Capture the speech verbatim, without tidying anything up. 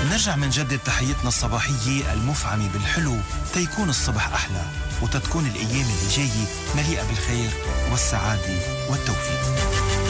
منرجع منجدد تحيتنا الصباحية المفعمة بالحلو تيكون الصبح أحلى وتتكون الأيام اللي جاية مليئة بالخير والسعادة والتوفيق.